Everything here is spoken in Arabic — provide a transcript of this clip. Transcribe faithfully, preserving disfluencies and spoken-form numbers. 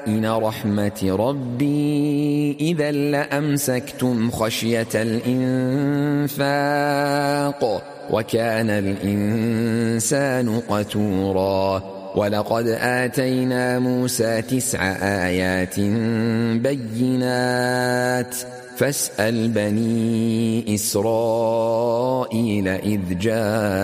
خزائن رحمة ربي إذا لأمسكتم خشية الإنفاق وكان الإنسان قتورا ولقد آتينا موسى تسع آيات بينات فاسأل بني إسرائيل إذ جاءوا